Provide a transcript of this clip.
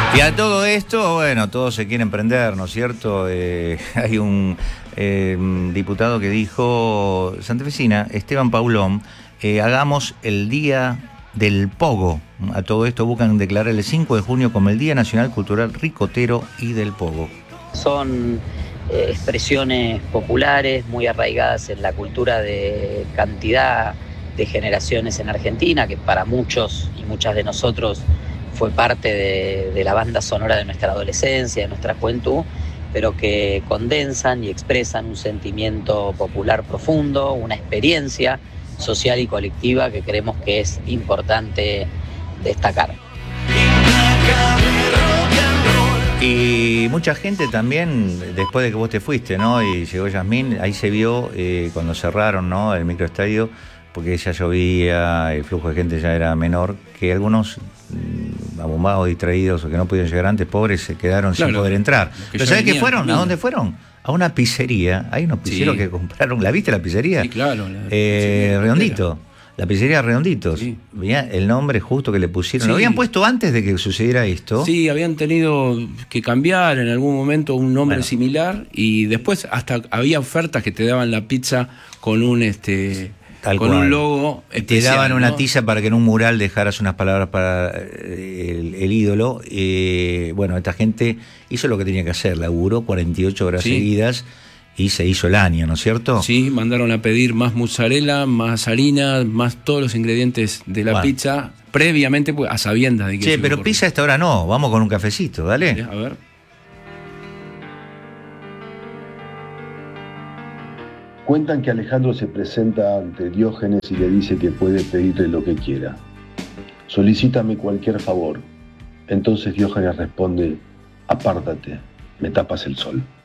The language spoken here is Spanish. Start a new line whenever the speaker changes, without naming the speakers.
Y a todo esto, bueno, todos se quieren prender, ¿no es cierto? Hay un diputado que dijo, santafesina, Esteban Paulón, hagamos el Día del Pogo. A todo esto buscan declarar el 5 de junio como el Día Nacional Cultural Ricotero y del Pogo.
Son expresiones populares muy arraigadas en la cultura de cantidad de generaciones en Argentina, que para muchos y muchas de nosotros fue parte de la banda sonora de nuestra adolescencia, de nuestra juventud, pero que condensan y expresan un sentimiento popular profundo, una experiencia social y colectiva que creemos que es importante destacar.
Y mucha gente también, después de que vos te fuiste, ¿no? Y llegó Yasmín, ahí se vio cuando cerraron, ¿no?, el microestadio, porque ya llovía, el flujo de gente ya era menor, que algunos abombados, distraídos o que no pudieron llegar antes, pobres, se quedaron sin poder entrar. ¿Pero sabés qué fueron? ¿A dónde fueron? A una pizzería. Hay unos pizzeros que compraron. ¿La viste la pizzería?
Sí, claro.
Redondito. La pizzería Redonditos.
Sí.
Veía el nombre justo que le pusieron.
Sí.
¿Lo habían puesto antes de que sucediera esto?
Sí, habían tenido que cambiar en algún momento un nombre similar, y después hasta había ofertas que te daban la pizza con un un logo especial,
te daban una
¿no?
tiza para que en un mural dejaras unas palabras para el ídolo. Bueno, esta gente hizo lo que tenía que hacer, laburó 48 horas seguidas y se hizo el año, ¿no es cierto?
Sí, mandaron a pedir más mozzarella, más harina, más todos los ingredientes de la pizza, previamente a sabiendas de que...
Che, pero pizza a esta hora no, vamos con un cafecito, dale.
A ver.
Cuentan que Alejandro se presenta ante Diógenes y le dice que puede pedirle lo que quiera. Solicítame cualquier favor. Entonces Diógenes responde, apártate, me tapas el sol.